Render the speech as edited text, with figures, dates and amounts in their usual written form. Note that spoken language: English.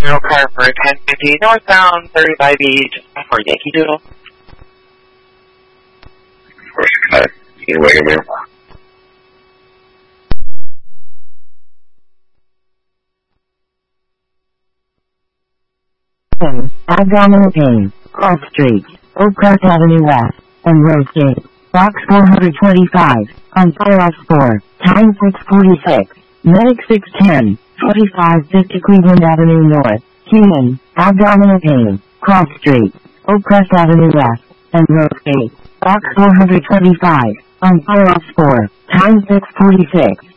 Zero car for 1050 northbound 35 east for Yankee Doodle. First cut. You wait a minute. Abdominal pain, Cross Street, Oakcrest Avenue West, and Rose Gate, Box 425, on Fire 4, time 646, Medic 610, 4550 Cleveland Avenue North, Human, abdominal pain, Cross Street, Oakcrest Avenue West, and Rose Gate, Box 425, on Fire 4, time 646.